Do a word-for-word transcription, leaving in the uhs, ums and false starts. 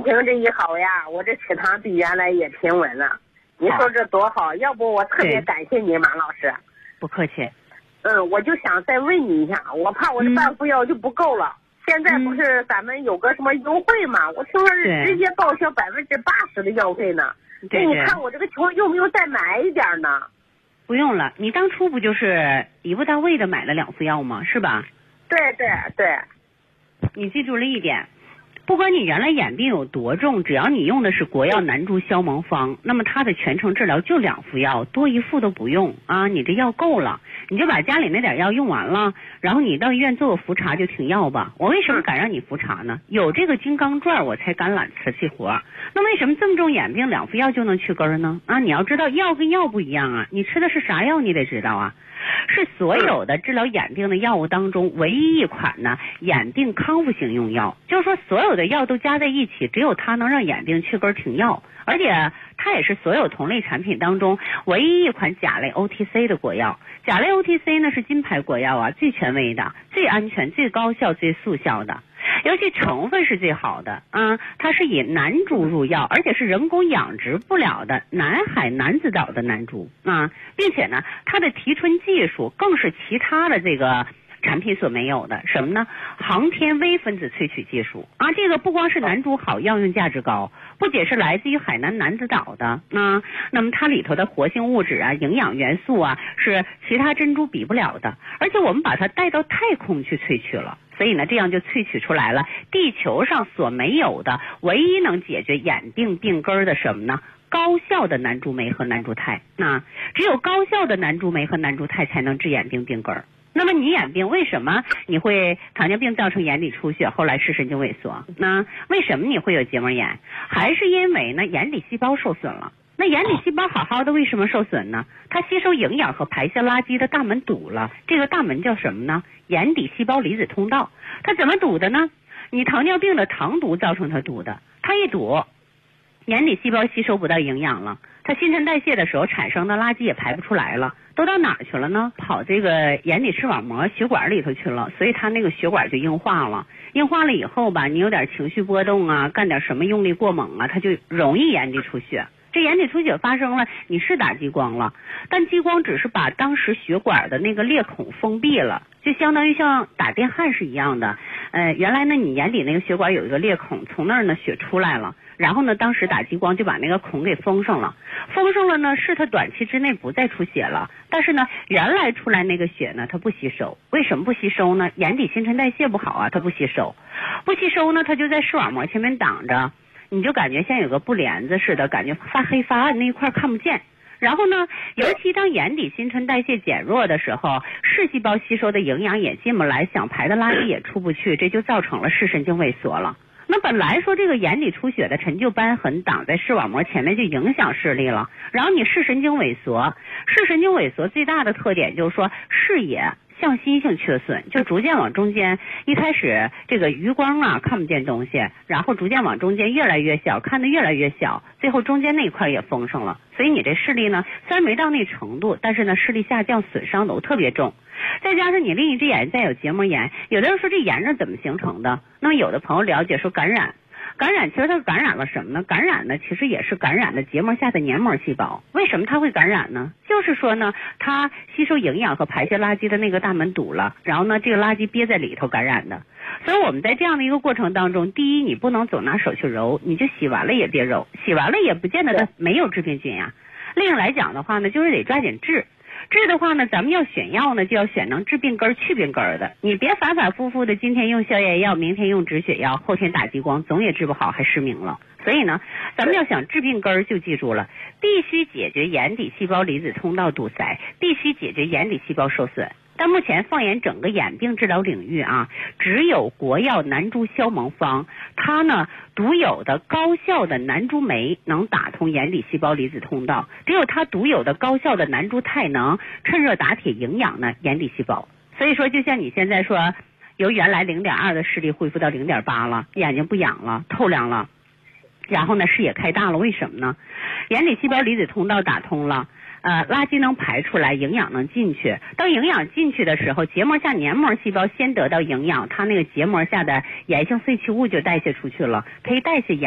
情这一好呀，我这血糖比原来也平稳了。你说这多好，要不我特别感谢你，马老师。 不客气。 嗯，我就想再问你一下，我怕我这半副药就不够了。嗯、现在不是咱们有个什么优惠嘛？我听说是直接报销百分之八十的药费呢。 对， 你看我这个情况用不用再买一点呢？ 不用了，你当初不就是一步到位的买了两副药吗？是吧？ 对对对。 你记住了一点。不管你原来眼病有多重，只要你用的是国药南珠消蒙方，那么它的全程治疗就两副药，多一副都不用啊！你这药够了，你就把家里那点药用完了，然后你到医院做个复查就停药吧。我为什么敢让你复查呢？有这个金刚钻我才敢揽瓷器活。那为什么这么重眼病两副药就能去根呢？啊，你要知道药跟药不一样啊，你吃的是啥药你得知道啊。是所有的治疗眼病的药物当中唯一一款呢眼病康复型用药，就是说所有的药都加在一起，只有它能让眼病去根停药，而且它也是所有同类产品当中唯一一款甲类 O T C 的国药。甲类 O T C 呢是金牌国药啊，最权威的、最安全、最高效、最速效的。尤其成分是最好的啊，它是以南珠入药，而且是人工养殖不了的南海南子岛的南珠啊，并且呢，它的提纯技术更是其他的这个产品所没有的，什么呢？航天微分子萃取技术啊，这个不光是南珠好，药用价值高，不仅是来自于海南南子岛的啊，那么它里头的活性物质啊、营养元素啊，是其他珍珠比不了的，而且我们把它带到太空去萃取了。所以呢，这样就萃取出来了地球上所没有的唯一能解决眼病病根的什么呢？高效的南珠酶和南珠肽。那只有高效的南珠酶和南珠肽才能治眼病病根。那么你眼病为什么你会糖尿病造成眼底出血，后来视神经萎缩？那为什么你会有结膜炎？还是因为呢眼底细胞受损了。那眼底细胞好好的为什么受损呢？它吸收营养和排泄垃圾的大门堵了，这个大门叫什么呢？眼底细胞离子通道。它怎么堵的呢？你糖尿病的糖毒造成它堵的，它一堵，眼底细胞吸收不到营养了，它新陈代谢的时候产生的垃圾也排不出来了，都到哪儿去了呢？跑这个眼底视网膜血管里头去了，所以它那个血管就硬化了。硬化了以后吧，你有点情绪波动啊，干点什么用力过猛啊，它就容易眼底出血。这眼底出血发生了，你是打激光了，但激光只是把当时血管的那个裂孔封闭了，就相当于像打电焊是一样的。呃，原来呢你眼底那个血管有一个裂孔，从那儿呢血出来了，然后呢当时打激光就把那个孔给封上了，封上了呢是它短期之内不再出血了，但是呢原来出来那个血呢它不吸收。为什么不吸收呢？眼底新陈代谢不好啊，它不吸收，不吸收呢它就在视网膜前面挡着，你就感觉像有个布帘子似的，感觉发黑发暗，那一块看不见。然后呢，尤其当眼底新陈代谢减弱的时候，视细胞吸收的营养也进不来，想排的垃圾也出不去，这就造成了视神经萎缩了。那本来说这个眼底出血的陈旧瘢痕挡在视网膜前面就影响视力了，然后你视神经萎缩，视神经萎缩最大的特点就是说视野向心性缺损，就逐渐往中间，一开始这个余光啊看不见东西，然后逐渐往中间越来越小，看得越来越小，最后中间那一块也封上了。所以你这视力呢虽然没到那程度，但是呢视力下降损伤都特别重。再加上你另一只眼再有结膜炎，有的人说这炎症怎么形成的？那么有的朋友了解说感染。感染其实它感染了什么呢？感染呢其实也是感染的结膜下的黏膜细胞。为什么它会感染呢？就是说呢它吸收营养和排泄垃圾的那个大门堵了，然后呢这个垃圾憋在里头感染的。所以我们在这样的一个过程当中，第一你不能总拿手去揉，你就洗完了也别揉，洗完了也不见得它没有致病菌呀。另来讲的话呢就是得抓紧治。治的话呢，咱们要选药呢，就要选能治病根去病根的。你别反反复复的，今天用消炎药，明天用止血药，后天打激光，总也治不好，还失明了。所以呢，咱们要想治病根就记住了，必须解决眼底细胞离子通道堵塞，必须解决眼底细胞受损。但目前放眼整个眼病治疗领域啊，只有国药南珠消蒙方，它呢独有的高效的南珠酶能打通眼底细胞离子通道，只有它独有的高效的南珠肽能趁热打铁营养呢眼底细胞。所以说就像你现在说由原来 零点二 的视力恢复到 零点八 了，眼睛不痒了，透亮了，然后呢视野开大了，为什么呢？眼底细胞离子通道打通了，呃，垃圾能排出来，营养能进去。当营养进去的时候，结膜下黏膜细胞先得到营养，它那个结膜下的炎性废弃物就代谢出去了，可以代谢